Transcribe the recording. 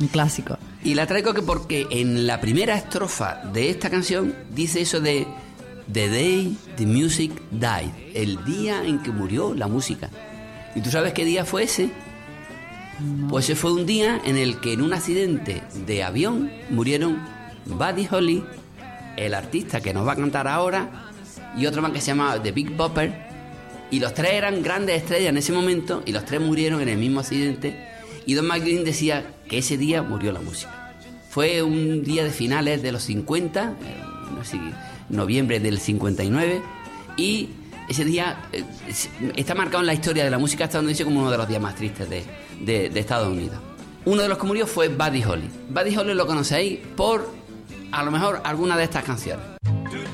Un clásico. Y la traigo porque en la primera estrofa de esta canción dice eso de The Day the Music Died, el día en que murió la música. ¿Y tú sabes qué día fue ese? No. Pues ese fue un día en el que en un accidente de avión murieron Buddy Holly, el artista que nos va a cantar ahora, y otro más que se llama The Big Bopper. Y los tres eran grandes estrellas en ese momento, y los tres murieron en el mismo accidente. Y Don McLean decía que ese día murió la música. Fue un día de finales de los 50, no sé, noviembre del 59, y ese día está marcado en la historia de la música estadounidense como uno de los días más tristes de Estados Unidos. Uno de los que murió fue Buddy Holly. Buddy Holly lo conocéis por, a lo mejor, alguna de estas canciones.